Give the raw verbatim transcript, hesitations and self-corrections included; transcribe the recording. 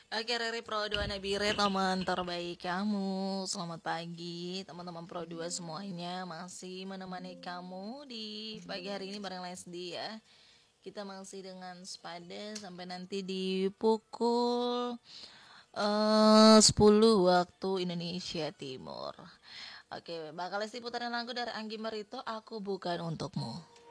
Oke, Riri Pro dua Nabire, teman terbaik kamu. Selamat pagi, teman-teman Pro dua semuanya. Masih menemani kamu di pagi hari ini bareng Lesdi ya. Kita masih dengan Sepada sampai nanti di pukul uh, sepuluh waktu Indonesia Timur. Oke, bakal Lesti putaran lagu dari Anggi Merito, Aku Bukan Untukmu.